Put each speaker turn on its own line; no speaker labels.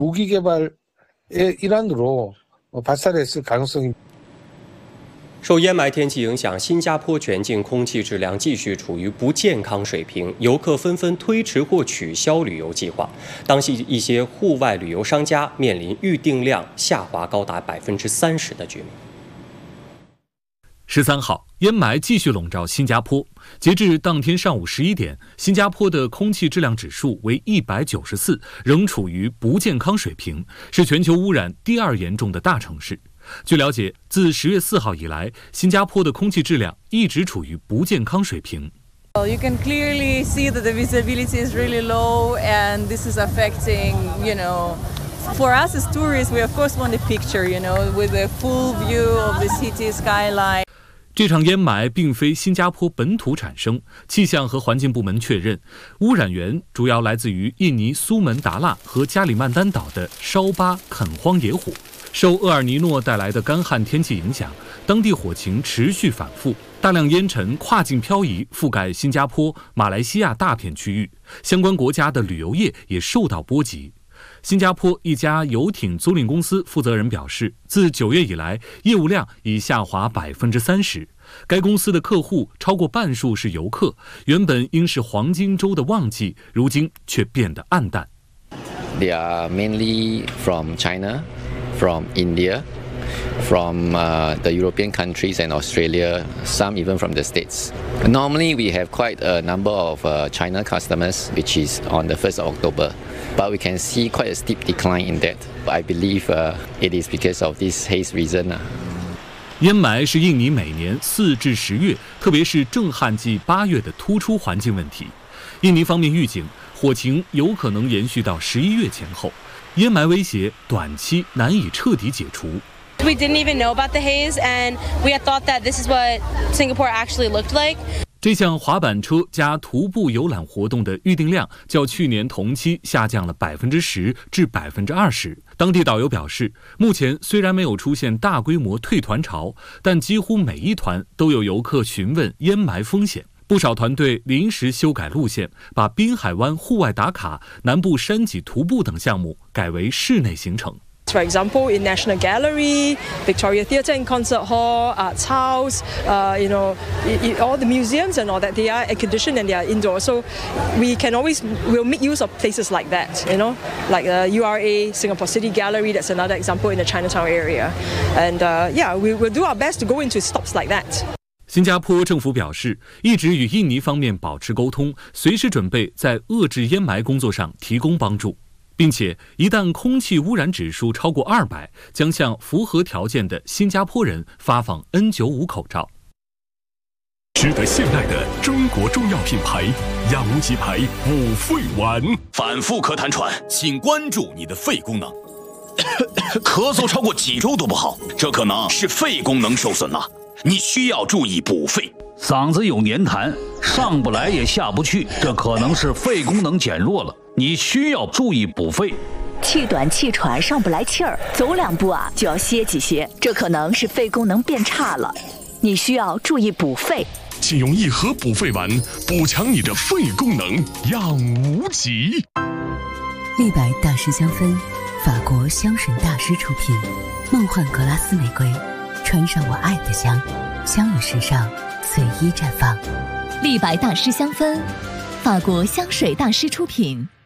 무기 개발의 일환으로 발사됐을 가능성이。
受烟霾天气影响，新加坡全境空气质量继续处于不健康水平，游客纷纷推迟或取消旅游计划。当地一些户外旅游商家面临预订量下滑高达30%的局面。
13号，烟霾继续笼罩新加坡。截至当天上午11点，新加坡的空气质量指数为194，仍处于不健康水平，是全球污染第2严重的大城市。据了解，自10月4号以来，新加坡的空气质量一直处于不健康水平。
You can clearly see that the visibility is really low, and this is affecting, for us as tourists, we of course want a picture, with a full view of the city skyline.
这场烟霾并非新加坡本土产生，气象和环境部门确认，污染源主要来自于印尼苏门答腊和加里曼丹岛的烧巴垦荒野火。受厄尔尼诺带来的干旱天气影响，当地火情持续反复，大量烟尘跨境漂移，覆盖新加坡、马来西亚大片区域，相关国家的旅游业也受到波及。新加坡一家游艇租赁公司负责人表示，自9月以来，业务量已下滑30%。该公司的客户超过半数是游客，原本应是黄金周的旺季，如今却变得暗淡。
They are mainly from China, from India, from the European countries and Australia, some even from the States. Normally, we have quite a number of China customers, which is on the 1st of October. But we can see quite a steep decline in that. I believe it is because of this haze reason.
烟霾是印尼每年4至10月，特别是正旱季8月的突出环境问题。印尼方面预警，火情有可能延续到11月前后，烟霾威胁短期难以彻底解除。
We didn't even know about the haze, and we had thought that this is what Singapore actually looked like.
这项滑板车加徒步游览活动的预订量较去年同期下降了10%至20%。当地导游表示，目前虽然没有出现大规模退团潮，但几乎每一团都有游客询问烟霾风险。不少团队临时修改路线，把滨海湾户外打卡、南部山脊徒步等项目改为室内行程。
For example, in National Gallery, Victoria Theatre and Concert Hall, Arts House, all the museums and all that, they are air-conditioned and they are indoor. So we'll make use of places like that, like the URA, Singapore City Gallery, that's another example in the Chinatown area. And we will do our best to go into stops like that.
新加坡政府表示，一直与印尼方面保持沟通，随时准备在遏制烟霾工作上提供帮助。并且一旦空气污染指数超过200，将向符合条件的新加坡人发放 N95 口罩。
值得信赖的中国中药品牌养无极牌补肺丸，
反复咳痰喘，请关注你的肺功能。咳嗽超过几周都不好，这可能是肺功能受损了，你需要注意补肺。
嗓子有黏痰，上不来也下不去，这可能是肺功能减弱了，你需要注意补肺。
气短气喘，上不来气儿，走2步就要歇几歇，这可能是肺功能变差了，你需要注意补肺。
请用1盒补肺丸补强你的肺功能，养无极。
立白大师香氛，法国香水大师出品，梦幻格拉斯玫瑰，穿上我爱的香，香与时尚随意绽放。
立白大师香氛，法国香水大师出品。